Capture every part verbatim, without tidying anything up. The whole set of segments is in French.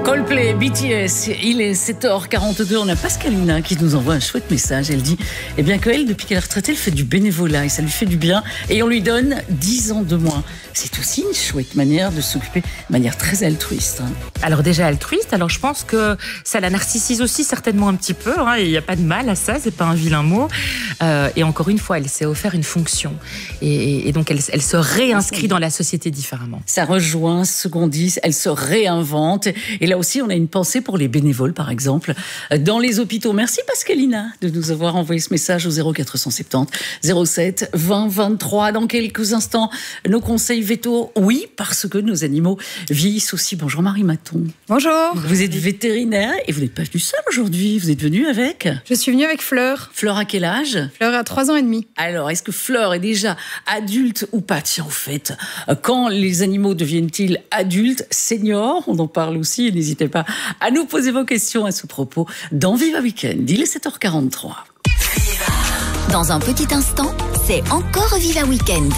Coldplay, B T S, il est sept heures quarante-deux. On a Pascalina qui nous envoie un chouette message. Elle dit eh bien qu'elle, depuis qu'elle est retraitée, elle fait du bénévolat et ça lui fait du bien. Et on lui donne dix ans de moins. C'est aussi une chouette manière de s'occuper de manière très altruiste. Hein. Alors déjà altruiste, alors je pense que ça la narcissise aussi certainement un petit peu. Hein, il n'y a pas de mal à ça, c'est pas un vilain mot. Euh, et encore une fois, elle s'est offert une fonction. Et, et donc elle, elle se réinscrit dans la société différemment. Ça rejoint ce qu'on dit, elle se réinvente. Et là aussi, on a une pensée pour les bénévoles, par exemple, dans les hôpitaux. Merci Pascalina de nous avoir envoyé ce message au zéro quatre cent soixante-dix zéro sept vingt vingt-trois. Dans quelques instants, nos conseils véto. Oui, parce que nos animaux vieillissent aussi. Bonjour Marie Maton. Bonjour. Vous êtes vétérinaire et vous n'êtes pas venue seule aujourd'hui. Vous êtes venue avec Je suis venue avec Fleur. Fleur à quel âge? Fleur a trois ans et demi. Alors, est-ce que Fleur est déjà adulte ou pas? Tiens, au fait, quand les animaux deviennent-ils adultes, seniors? On en parle aussi. N'hésitez pas à nous poser vos questions à ce propos dans Viva Weekend. Il est sept heures quarante-trois. Dans un petit instant, c'est encore Viva Weekend.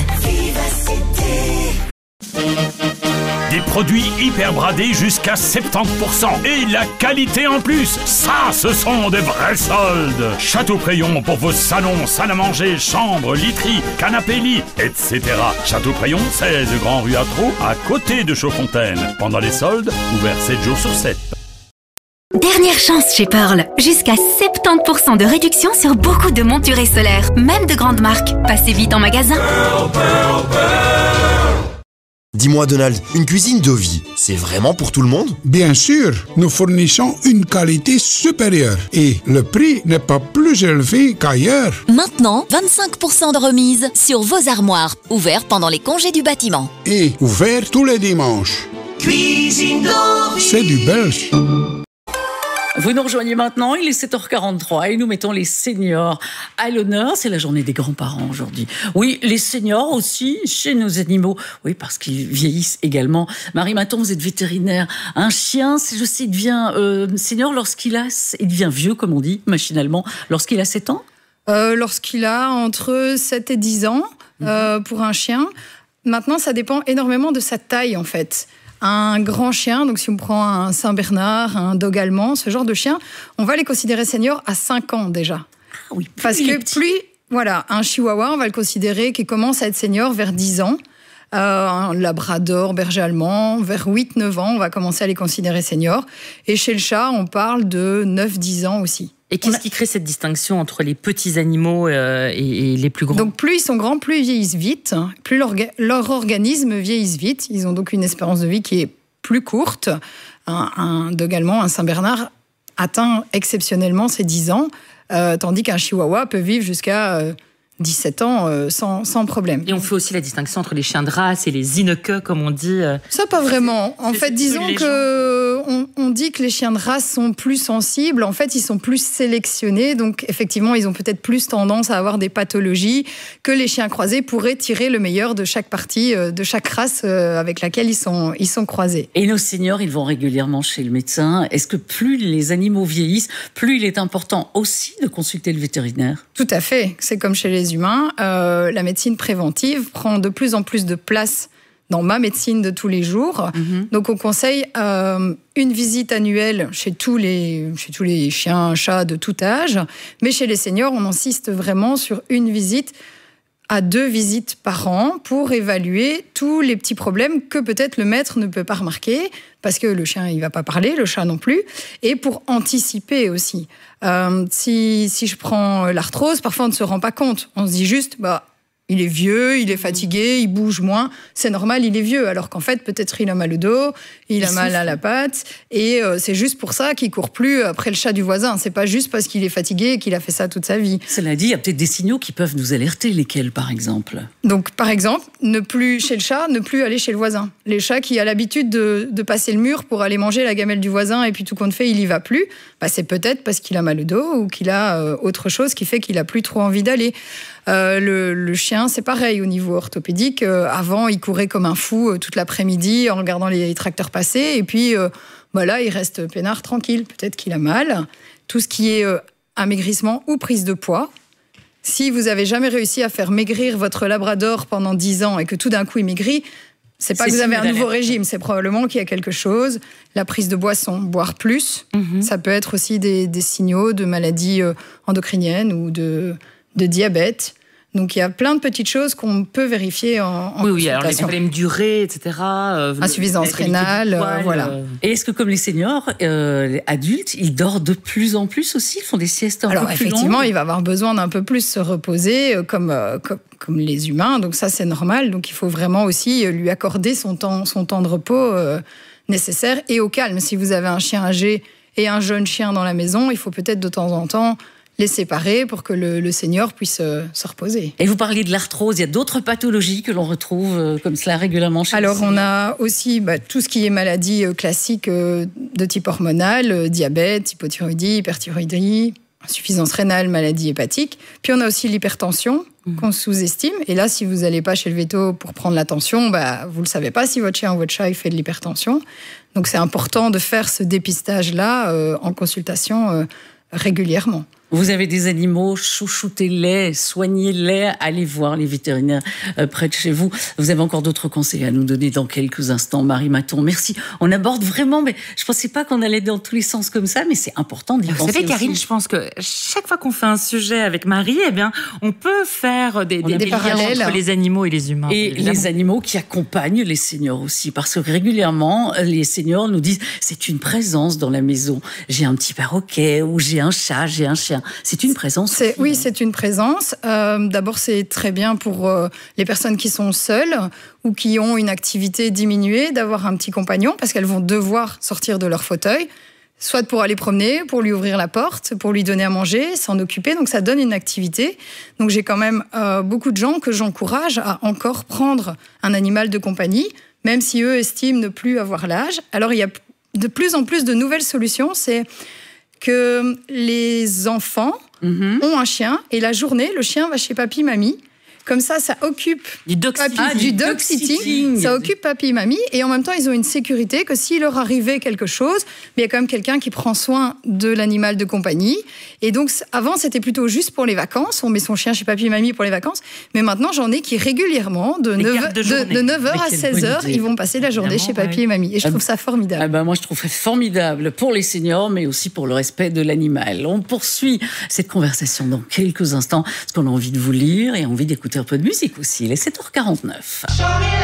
Des produits hyper bradés jusqu'à soixante-dix pour cent. Et la qualité en plus. Ça, ce sont des vrais soldes. Château-Crayon pour vos salons, salle à manger, chambres, literie, canapé-lit, et cetera. Château-Crayon, seize Grand Rue Atro, à côté de Chaudfontaine. Pendant les soldes, ouvert sept jours sur sept. Dernière chance chez Pearl. Jusqu'à soixante-dix pour cent de réduction sur beaucoup de monturés solaires, même de grandes marques. Passez vite en magasin. Pearl, Pearl, Pearl. Dis-moi Donald, une cuisine de vie, c'est vraiment pour tout le monde? Bien sûr, nous fournissons une qualité supérieure et le prix n'est pas plus élevé qu'ailleurs. Maintenant, vingt-cinq pour cent de remise sur vos armoires, ouverts pendant les congés du bâtiment. Et ouvert tous les dimanches. Cuisine de vie. C'est du belge. Vous nous rejoignez maintenant, il est sept heures quarante-trois et nous mettons les seniors à l'honneur. C'est la journée des grands-parents aujourd'hui. Oui, les seniors aussi chez nos animaux. Oui, parce qu'ils vieillissent également. Marie Maton, vous êtes vétérinaire. Un chien, je sais, il devient euh, senior lorsqu'il a, il devient vieux, comme on dit, machinalement, lorsqu'il a sept ans euh, Lorsqu'il a entre sept et dix ans euh, mmh. pour un chien. Maintenant, ça dépend énormément de sa taille, en fait. Un grand chien, donc si on prend un Saint-Bernard, un dog allemand, ce genre de chien, on va les considérer seniors à cinq ans déjà. Ah oui, plus parce que plus, voilà, un chihuahua, on va le considérer qui commence à être senior vers dix ans. Euh, un labrador, berger allemand, vers huit neuf ans, on va commencer à les considérer seniors. Et chez le chat, on parle de neuf dix ans aussi. Et qu'est-ce qui crée cette distinction entre les petits animaux euh, et, et les plus grands? Donc plus ils sont grands, plus ils vieillissent vite, plus leur, leur organisme vieillissent vite. Ils ont donc une espérance de vie qui est plus courte. Un, un dog allemand, un Saint-Bernard, atteint exceptionnellement ses dix ans, euh, tandis qu'un chihuahua peut vivre jusqu'à euh, dix-sept ans euh, sans, sans problème. Et on fait aussi la distinction entre les chiens de race et les Zineke, comme on dit. Euh... Ça, pas vraiment. En fait, disons que on, on dit que les chiens de race sont plus sensibles. En fait, ils sont plus sélectionnés. Donc, effectivement, ils ont peut-être plus tendance à avoir des pathologies que les chiens croisés pourraient tirer le meilleur de chaque partie, de chaque race avec laquelle ils sont, ils sont croisés. Et nos seniors, ils vont régulièrement chez le médecin. Est-ce que plus les animaux vieillissent, plus il est important aussi de consulter le vétérinaire? Tout à fait. C'est comme chez les humains. Euh, la médecine préventive prend de plus en plus de place dans ma médecine de tous les jours. Mmh. Donc, on conseille euh, une visite annuelle chez tous, les, chez tous les chiens, chats de tout âge. Mais chez les seniors, on insiste vraiment sur une visite à deux visites par an pour évaluer tous les petits problèmes que peut-être le maître ne peut pas remarquer, parce que le chien, il ne va pas parler, le chat non plus, et pour anticiper aussi. Euh, si, si je prends l'arthrose, parfois on ne se rend pas compte. On se dit juste, bah, il est vieux, il est fatigué, il bouge moins. C'est normal, il est vieux. Alors qu'en fait, peut-être il a mal au dos, il, il a mal à la patte. Et euh, c'est juste pour ça qu'il ne court plus après le chat du voisin. C'est pas juste parce qu'il est fatigué et qu'il a fait ça toute sa vie. Cela dit, il y a peut-être des signaux qui peuvent nous alerter. Lesquels, par exemple? Donc, par exemple, ne plus chez le chat, ne plus aller chez le voisin. Les chats qui ont l'habitude de, de passer le mur pour aller manger la gamelle du voisin et puis tout compte fait, il y va plus. Bah, c'est peut-être parce qu'il a mal au dos ou qu'il a euh, autre chose qui fait qu'il a plus trop envie d'aller. Euh, le, le chien, c'est pareil au niveau orthopédique. Euh, avant, il courait comme un fou euh, toute l'après-midi en regardant les tracteurs passer. Et puis, euh, bah là, il reste peinard, tranquille. Peut-être qu'il a mal. Tout ce qui est euh, amaigrissement ou prise de poids. Si vous avez jamais réussi à faire maigrir votre labrador pendant dix ans et que tout d'un coup, il maigrit, C'est pas C'est que vous avez un signe nouveau d'alerte. régime, c'est probablement qu'il y a quelque chose. La prise de boisson, boire plus, Mhm. ça peut être aussi des, des signaux de maladies euh, endocriniennes ou de, de diabète. Donc il y a plein de petites choses qu'on peut vérifier en, en Oui, oui, alors les consultation. problèmes d'urée, et cetera. euh, le- Insuffisance la qualité du rénale, poil, euh, voilà. euh, Et est-ce que comme les seniors, euh, les adultes, ils dorment de plus en plus aussi, ils font des siestes un Alors peu plus effectivement, longues? il va avoir besoin d'un peu plus se reposer, euh, comme, euh, comme, comme les humains. Donc ça, c'est normal. Donc il faut vraiment aussi euh, lui accorder son temps, son temps de repos euh, nécessaire et au calme. Si vous avez un chien âgé et un jeune chien dans la maison, il faut peut-être de temps en temps les séparer pour que le, le senior puisse euh, se reposer. Et vous parliez de l'arthrose, il y a d'autres pathologies que l'on retrouve euh, comme cela régulièrement chez Alors, les on seniors. a aussi bah, tout ce qui est maladie euh, classique euh, de type hormonal, euh, diabète, hypothyroïdie, hyperthyroïdie, insuffisance rénale, maladie hépatique. Puis on a aussi l'hypertension qu'on sous-estime. Et là, si vous n'allez pas chez le véto pour prendre la tension, bah, vous ne le savez pas si votre chien ou votre chat il fait de l'hypertension. Donc c'est important de faire ce dépistage-là euh, en consultation euh, régulièrement. Vous avez des animaux, chouchoutez-les, soignez-les, allez voir les vétérinaires euh, près de chez vous. Vous avez encore d'autres conseils à nous donner dans quelques instants, Marie Maton. Merci. On aborde vraiment, mais je pensais pas qu'on allait dans tous les sens comme ça, mais c'est important d'y Vous penser savez, Karine, aussi. je pense que chaque fois qu'on fait un sujet avec Marie, eh bien, on peut faire des, On des, a des des liens parallèles. entre les animaux et les humains. Et évidemment. les animaux qui accompagnent les seniors aussi, parce que régulièrement, les seniors nous disent c'est une présence dans la maison. J'ai un petit perroquet, ou j'ai un chat, j'ai un chien. C'est une présence. C'est, aussi, oui, hein. c'est une présence. Euh, d'abord, c'est très bien pour euh, les personnes qui sont seules ou qui ont une activité diminuée d'avoir un petit compagnon parce qu'elles vont devoir sortir de leur fauteuil, soit pour aller promener, pour lui ouvrir la porte, pour lui donner à manger, s'en occuper. Donc, ça donne une activité. Donc, j'ai quand même euh, beaucoup de gens que j'encourage à encore prendre un animal de compagnie, même si eux estiment ne plus avoir l'âge. Alors, il y a de plus en plus de nouvelles solutions. C'est que les enfants Mhm. ont un chien et la journée, le chien va chez papy, mamie. Comme ça, ça occupe Du dog papy, Ah, du du dog dog sitting. sitting. Ça occupe papy, mamie. Et en même temps, ils ont une sécurité que s'il leur arrivait quelque chose, mais il y a quand même quelqu'un qui prend soin de l'animal de compagnie. Et donc, c- avant, c'était plutôt juste pour les vacances. On met son chien chez papy et mamie pour les vacances. Mais maintenant, j'en ai qui régulièrement, de Les neuf cartes de heures journée. de neuf heures Mais à quelle seize heures, bonne idée. ils vont passer la journée chez Évidemment, papy ouais. et mamie. Et je Ah trouve ça formidable. Ah ben moi, je trouverais formidable pour les seniors, mais aussi pour le respect de l'animal. On poursuit cette conversation dans quelques instants, parce qu'on a envie de vous lire et envie d'écouter un peu de musique aussi. Il est sept heures quarante-neuf.